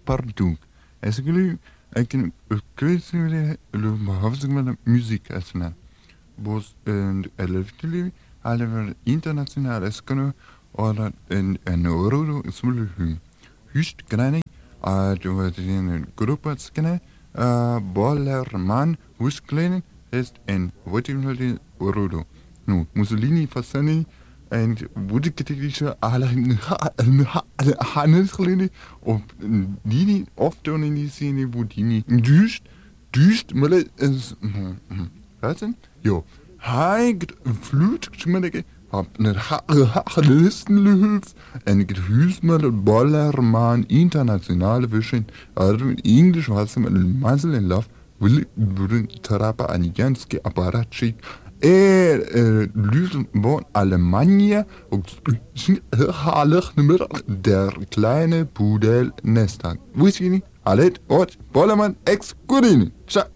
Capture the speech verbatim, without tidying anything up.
pardon. Est-ce que lui, avec une créativité, le behoefte muziek asna. Bos en elefantli, alle internationale skano, oder en en euro smule hu. Hust grane, a de wat in groepen skane, a Bollermann, hus klein ist en wat in euro. Nu, Mussolini fasani en wurde geteknische alle Hannes geleden op die oft in die scene wo die düst düst mal is was denn jo hai flut schmecke hab ne Listen löf en gehüs mal Bollermann internationale wischen also in Englisch was mit Muscle in Love will würden Trapa an Janski Apparatschik er lösen von Alemannia und der kleine Pudel Nestag. Wo ist die? Allet, Ort, Bollermann, ex Gurini. Ciao.